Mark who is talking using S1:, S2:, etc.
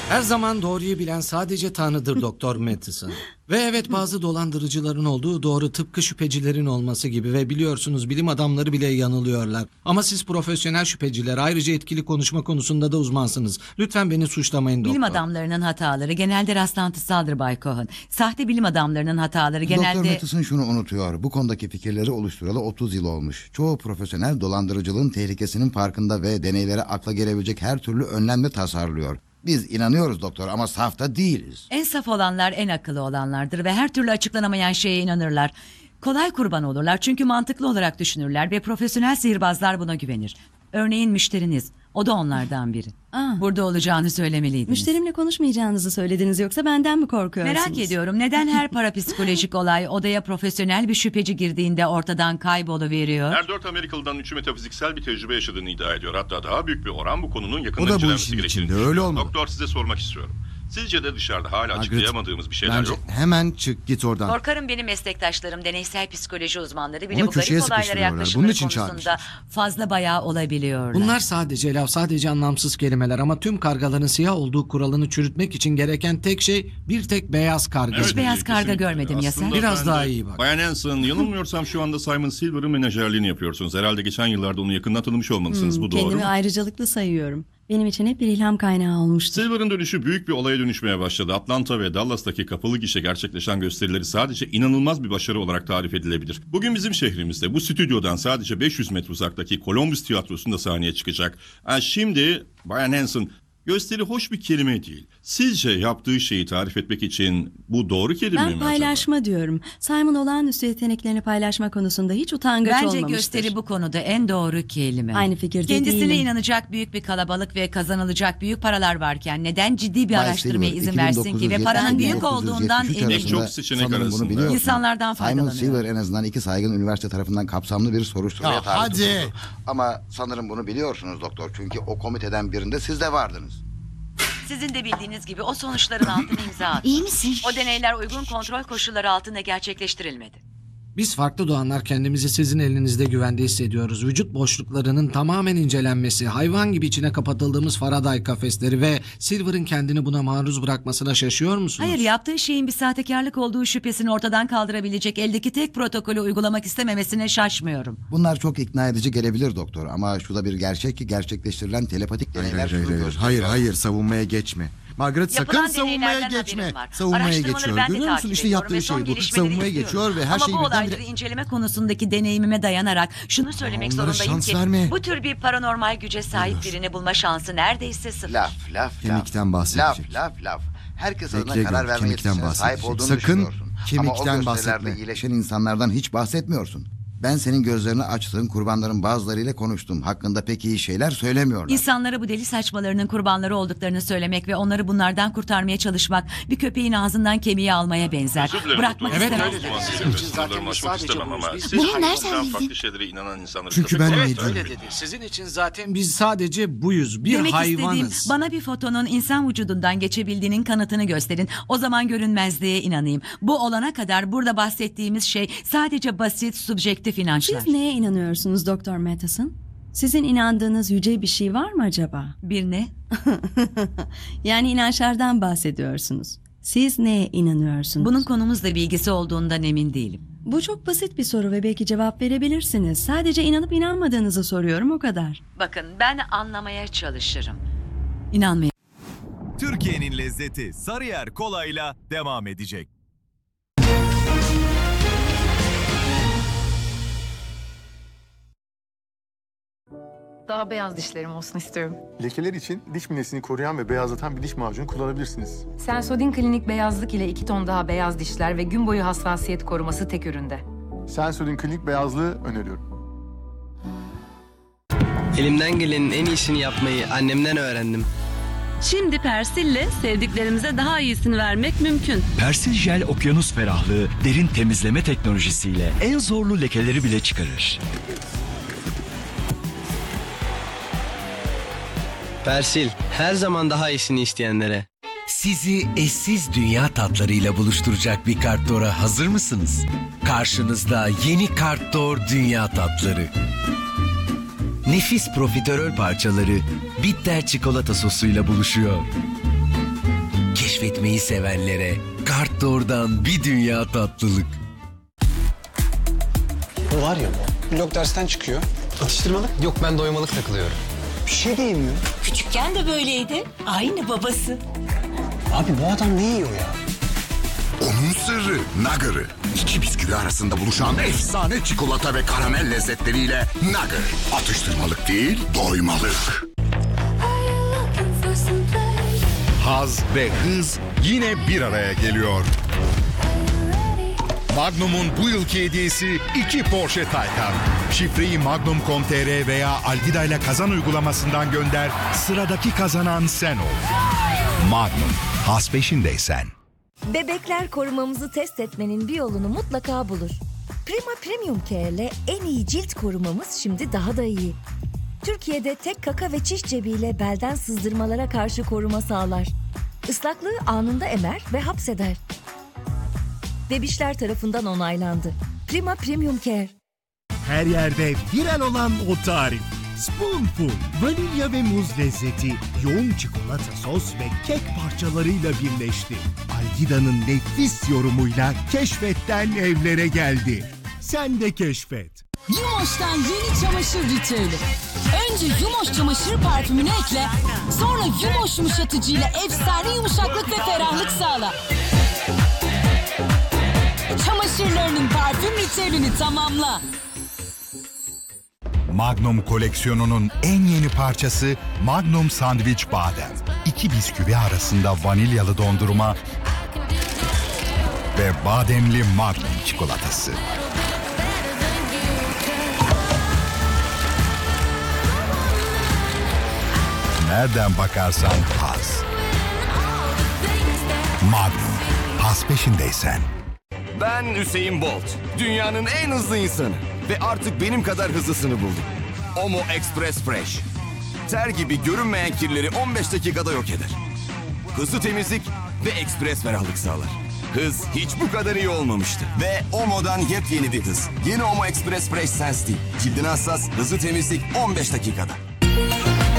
S1: Her zaman doğruyu bilen sadece Tanrı'dır Doktor Matheson. Ve evet, bazı dolandırıcıların olduğu doğru, tıpkı şüphecilerin olması gibi. Ve biliyorsunuz, bilim adamları bile yanılıyorlar. Ama siz profesyonel şüpheciler, ayrıca etkili konuşma konusunda da uzmansınız. Lütfen beni suçlamayın doktor.
S2: Bilim adamlarının hataları genelde rastlantısaldır Bay Cohen. Sahte bilim adamlarının hataları genelde...
S3: Doktor Matheson şunu unutuyor. Bu konudaki fikirleri oluşturalı 30 yıl olmuş. Çoğu profesyonel dolandırıcılığın tehlikesinin farkında ve deneylere akla gelebilecek her türlü önlemle tasarlıyor. Biz inanıyoruz doktor ama saf da değiliz.
S2: En saf olanlar en akıllı olanlardır ve her türlü açıklanamayan şeye inanırlar. Kolay kurban olurlar çünkü mantıklı olarak düşünürler ve profesyonel sihirbazlar buna güvenir. Örneğin müşteriniz, o da onlardan biri. Burada olacağını söylemeliydiniz.
S4: Müşterimle konuşmayacağınızı söylediniz, yoksa benden mi korkuyorsunuz?
S2: Merak ediyorum, neden her parapsikolojik olay odaya profesyonel bir şüpheci girdiğinde ortadan kayboluveriyor?
S5: Her 4 Amerikalı'dan 3'ü metafiziksel bir tecrübe yaşadığını iddia ediyor. Hatta daha büyük bir oran bu konunun
S6: O
S5: yakından
S6: da bu
S5: incelenmesi
S6: işin
S5: gerektiğini
S6: içinde,
S5: düşünüyor.
S6: öyle olmalı.
S5: Doktor, size sormak istiyorum. Sizce de dışarıda hala
S6: Margaret,
S5: açıklayamadığımız bir şeyler
S6: bence
S5: yok mu?
S6: hemen çık git oradan.
S2: Korkarım benim meslektaşlarım, deneysel psikoloji uzmanları bile
S6: Onu
S2: bu
S6: köşeye
S2: garip olaylara
S6: sıkıştırıyorlar.
S2: yaklaşımları
S6: Bunun için
S2: konusunda
S6: çağırmışlar.
S2: fazla bayağı olabiliyorlar.
S1: Bunlar sadece laf, sadece anlamsız kelimeler ama tüm kargaların siyah olduğu kuralını çürütmek için gereken tek şey bir tek beyaz karga.
S2: Hiç beyaz karga
S5: kesinlikle.
S2: görmedim ya sen?
S5: Aslında
S1: Biraz
S5: ben de-
S1: daha iyi bak.
S5: Bayan Hanson, yanılmıyorsam şu anda Simon Silver'ın menajerliğini yapıyorsunuz. Herhalde geçen yıllarda onu yakından tanımış olmalısınız. Bu doğru
S4: Kendimi
S5: mu?
S4: ayrıcalıklı sayıyorum. Benim için hep bir ilham kaynağı olmuştur.
S5: Silver'ın dönüşü büyük bir olaya dönüşmeye başladı. Atlanta ve Dallas'taki kapalı gişe gerçekleşen gösterileri sadece inanılmaz bir başarı olarak tarif edilebilir. Bugün bizim şehrimizde bu stüdyodan sadece 500 metre uzaktaki Columbus Tiyatrosu'nda sahneye çıkacak. Şimdi Bayan Hanson, gösteri hoş bir kelime değil. Sizce yaptığı şeyi tarif etmek için bu doğru kelime mi
S4: Ben
S5: acaba?
S4: paylaşma diyorum. Simon olağanüstü yeteneklerini paylaşma konusunda hiç utangaç
S2: Bence
S4: olmamıştır.
S2: gösteri bu konuda en doğru kelime.
S4: Aynı fikirde
S2: Kendisine
S4: değilim.
S2: inanacak büyük bir kalabalık ve kazanılacak büyük paralar varken neden ciddi bir
S3: Bay
S2: araştırmaya
S3: Silver,
S2: izin versin ki ve paranın büyük
S3: 1973
S2: olduğundan
S3: arasında
S2: eminim.
S5: Çok seçenek
S3: sanırım
S5: arasında.
S3: bunu biliyorsun.
S2: İnsanlardan
S3: Simon
S2: faydalanıyor.
S3: Silver en azından 2 saygın üniversite tarafından kapsamlı bir soruşturmaya
S6: Ya
S3: tabi
S6: hadi.
S3: tutuldu. Ama sanırım bunu biliyorsunuz doktor. Çünkü o komiteden birinde siz de vardınız.
S2: Sizin de bildiğiniz gibi o sonuçların altına imza attı.
S7: İyi misin?
S2: O deneyler uygun kontrol koşulları altında gerçekleştirilmedi.
S1: Biz farklı doğanlar kendimizi sizin elinizde güvende hissediyoruz. Vücut boşluklarının tamamen incelenmesi, hayvan gibi içine kapatıldığımız Faraday kafesleri ve Silver'ın kendini buna maruz bırakmasına şaşıyor musunuz?
S2: Hayır, yaptığı şeyin bir sahtekarlık olduğu şüphesini ortadan kaldırabilecek eldeki tek protokolü uygulamak istememesine şaşmıyorum.
S3: Bunlar çok ikna edici gelebilir doktor. Ama şu da bir gerçek ki gerçekleştirilen telepatik deneyler şunu gösteriyor.
S6: Hayır, savunmaya geçme. Margaret,
S2: Yapılan
S6: sakın savunmaya
S2: deneylerden
S6: geçme.
S2: haberim var.
S6: Savunmaya
S2: Araştırmaları
S6: geçiyor.
S2: ben de
S6: Görüyor musun?
S2: takip
S6: İşte
S2: ediyorum
S6: yaptığı
S2: ve son
S6: şey bu.
S2: gelişmeleri
S6: Savunmaya
S2: izliyorum.
S6: geçiyor ve her
S2: Ama
S6: şeyi
S2: bu olayları
S6: birdenbire...
S2: inceleme konusundaki deneyimime dayanarak şunu söylemek
S6: Onlara
S2: zorundayım
S6: şans
S2: ki
S6: verme.
S2: bu tür bir paranormal güce sahip birini bulma şansı neredeyse sıfır.
S3: Laf.
S6: Kemikten bahsedecek.
S3: Laf. Herkes
S6: Bekle
S3: adına karar
S6: gör,
S3: verme
S6: kemikten
S3: yetisine sahip
S6: bahsedecek.
S3: olduğunu
S6: Sakın
S3: düşünüyorsun. Ama o
S6: kemikten
S3: gösterilerde
S6: bahsetme.
S3: iyileşen insanlardan hiç bahsetmiyorsun. Ben senin gözlerini açtığın kurbanların bazılarıyla konuştum. Hakkında pek iyi şeyler söylemiyorlar.
S2: İnsanlara bu deli saçmalarının kurbanları olduklarını söylemek ve onları bunlardan kurtarmaya çalışmak bir köpeğin ağzından kemiği almaya benzer.
S5: Özür dilerim
S2: Bırakmak
S5: doktor.
S1: Evet,
S2: istemezler.
S1: öyle.
S5: Sizin
S1: Bizim için zaten
S5: sınırlarımı
S1: biz
S5: aşmak
S1: sadece
S5: istemem
S1: buyuz.
S5: ama
S1: Biz-
S5: siz
S7: Bunu
S5: çok
S7: nereden
S5: daha
S7: bildin?
S5: farklı şeylere inanan insanları
S6: Çünkü
S5: köpek
S6: ben
S5: olarak
S6: ne
S5: tarif
S6: diyorum?
S5: ediyorum.
S1: Sizin için zaten biz sadece buyuz. Bir
S2: Demek
S1: hayvanız.
S2: istediğim, bana bir fotonun insan vücudundan geçebildiğinin kanıtını gösterin. O zaman görünmezliğe inanayım. Bu olana kadar burada bahsettiğimiz şey sadece basit, subjektif inançlar.
S4: Siz neye inanıyorsunuz Doktor Matheson? Sizin inandığınız yüce bir şey var mı acaba?
S2: Bir ne?
S4: Yani inançlardan bahsediyorsunuz. Siz neye inanıyorsunuz?
S2: Bunun konumuzla bilgisi olduğundan emin değilim.
S4: Bu çok basit bir soru ve belki cevap verebilirsiniz. Sadece inanıp inanmadığınızı soruyorum, o kadar.
S2: Bakın, ben anlamaya çalışırım. İnanmaya.
S8: Türkiye'nin lezzeti Sarıyer Kolay'la devam edecek.
S9: Daha beyaz dişlerim olsun istiyorum.
S10: Lekeler için diş minesini koruyan ve beyazlatan bir diş macunu kullanabilirsiniz.
S9: Sensodyne Klinik beyazlık ile 2 ton daha beyaz dişler ve gün boyu hassasiyet koruması tek üründe.
S10: Sensodyne Klinik beyazlığı öneriyorum.
S11: Elimden gelenin en iyisini yapmayı annemden öğrendim.
S7: Şimdi Persil'le sevdiklerimize daha iyisini vermek mümkün.
S12: Persil Jel okyanus ferahlığı derin temizleme teknolojisiyle en zorlu lekeleri bile çıkarır.
S11: Persil, her zaman daha iyisini isteyenlere.
S12: Sizi eşsiz dünya tatlarıyla buluşturacak bir Kartdor'a hazır mısınız? Karşınızda yeni Kartdor Dünya Tatları. Nefis profiterol parçaları bitter çikolata sosuyla buluşuyor. keşfetmeyi sevenlere Kartdor'dan bir dünya tatlılık.
S13: Bu var ya, blok dersten çıkıyor. Atıştırmalık? Yok, ben doymalık takılıyorum. Bir şey de yemiyor.
S14: Küçükken de böyleydi. Aynı babası.
S13: Abi bu adam ne yiyor ya?
S15: Onun sırrı Nugger'ı. İki bisküvi arasında buluşan efsane çikolata ve karamel lezzetleriyle Nugger. Atıştırmalık değil, doymalık.
S16: Haz ve hız yine bir araya geliyor. Magnum'un bu yılki hediyesi 2 Porsche Taycan. Şifreyi magnum.com.tr veya Algida ile kazan uygulamasından gönder. Sıradaki kazanan sen ol. Magnum, haz peşindeysen.
S17: Bebekler korumamızı test etmenin bir yolunu mutlaka bulur. Prima Premium Care ile en iyi cilt korumamız şimdi daha da iyi. Türkiye'de tek kaka ve çiş cebiyle belden sızdırmalara karşı koruma sağlar. Islaklığı anında emer ve hapseder. Bebişler tarafından onaylandı. Prima Premium Care.
S18: Her yerde viral olan o tarif. Spoonful, vanilya ve muz lezzeti, yoğun çikolata sos ve kek parçalarıyla birleşti. Algida'nın nefis yorumuyla keşfetten evlere geldi. Sen de keşfet.
S19: Yumoş'tan yeni çamaşır ritüeli. Önce Yumoş çamaşır parfümünü ekle, sonra Yumoş yumuşatıcıyla efsane yumuşaklık ve ferahlık sağla. Çamaşırlarının parfüm ritüelini tamamla.
S16: Magnum koleksiyonunun en yeni parçası Magnum Sandwich Badem. 2 bisküvi arasında vanilyalı dondurma ve bademli Magnum çikolatası. Nereden bakarsan haz. Magnum, haz peşindeysen.
S20: Ben Hüseyin Bolt. Dünyanın en hızlı insanı. Ve artık benim kadar hızlısını buldum. Omo Express Fresh. Ter gibi görünmeyen kirleri 15 dakikada yok eder. Hızlı temizlik ve ekspres ferahlık sağlar. Hız hiç bu kadar iyi olmamıştı. Ve Omo'dan yepyeni bir hız. Yeni Omo Express Fresh Sensitive. Cildine hassas, hızlı temizlik 15 dakikada.